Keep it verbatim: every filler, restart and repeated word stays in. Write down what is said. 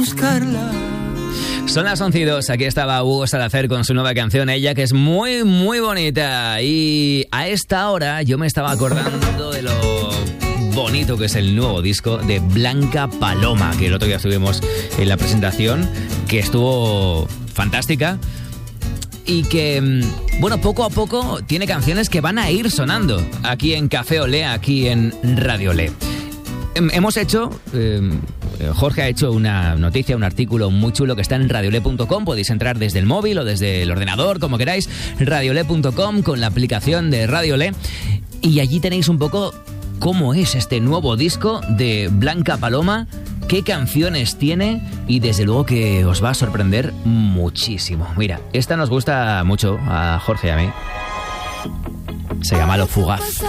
Son las once y dos, aquí estaba Hugo Salazar con su nueva canción, Ella, que es muy, muy bonita. Y a esta hora yo me estaba acordando de lo bonito que es el nuevo disco de Blanca Paloma, que el otro día estuvimos en la presentación, que estuvo fantástica. Y que, bueno, poco a poco tiene canciones que van a ir sonando aquí en Café Olé, aquí en Radio Olé. Hemos hecho, eh, Jorge ha hecho una noticia, un artículo muy chulo que está en radiolé punto com. Podéis entrar desde el móvil o desde el ordenador, como queráis, radiolé punto com, con la aplicación de Radio Olé. Y allí tenéis un poco cómo es este nuevo disco de Blanca Paloma, qué canciones tiene y desde luego que os va a sorprender muchísimo. Mira, esta nos gusta mucho a Jorge y a mí. Se llama Lo Fugaz.